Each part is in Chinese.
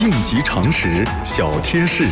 应急常识小贴士。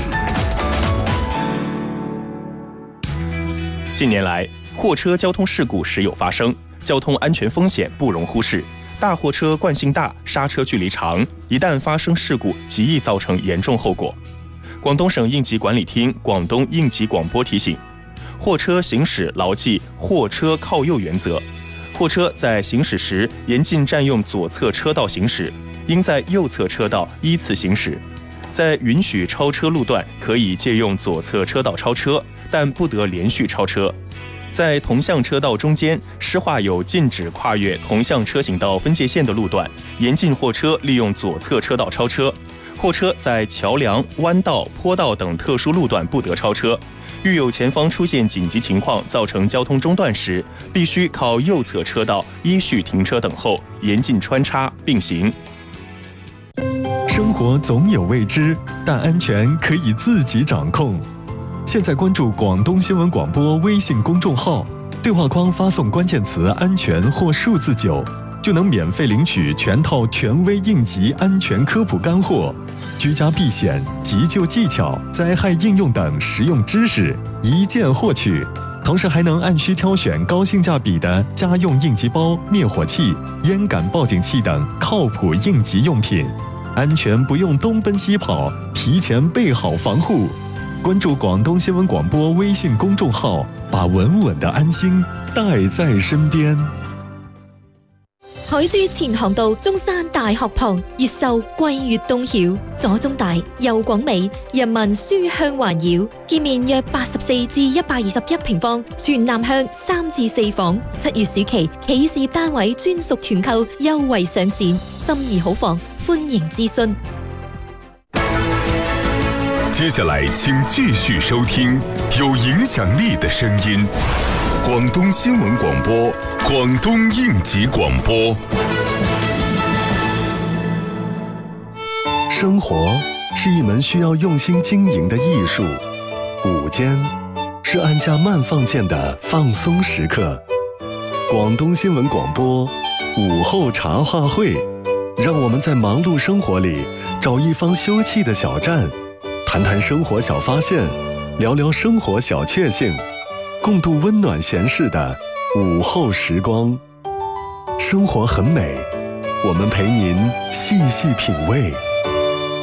近年来，货车交通事故时有发生，交通安全风险不容忽视。大货车惯性大，刹车距离长，一旦发生事故，极易造成严重后果。广东省应急管理厅广东应急广播提醒：货车行驶牢记货车靠右原则，货车在行驶时严禁占用左侧车道行驶，应在右侧车道依次行驶。在允许超车路段，可以借用左侧车道超车，但不得连续超车。在同向车道中间施画有禁止跨越同向车行道分界线的路段，严禁货车利用左侧车道超车。货车在桥梁、弯道、坡道等特殊路段不得超车。遇有前方出现紧急情况造成交通中断时，必须靠右侧车道依序停车等候，严禁穿插并行。 生活总有未知，但安全可以自己掌控。现在关注广东新闻广播微信公众号，对话框发送关键词安全或数字9，就能免费领取全套权威应急安全科普干货、居家避险、急救技巧、灾害应用等实用知识，一键获取。同时还能按需挑选高性价比的家用应急包、灭火器、烟感报警器等靠谱应急用品，安全不用东奔西跑，提前备好防护。关注广东新闻广播微信公众號，把穩穩的安心帶在身邊。 海珠前航道中山大學旁，越秀貴越東曉，左中大右廣美，人民書香環繞。建面約84至121平方，全南向3至4房。7月暑期企事業單位專屬團購優惠上線，心儀好房，歡迎諮詢。 接下来请继续收听有影响力的声音，广东新闻广播，广东应急广播。 生活是一门需要用心经营的艺术，午间是按下慢放键的放松时刻。广东新闻广播午后茶话会，让我们在忙碌生活里找一方休憩的小站，谈谈生活小发现，聊聊生活小确幸，共度温暖闲适的午后时光。生活很美，我们陪您细细品味。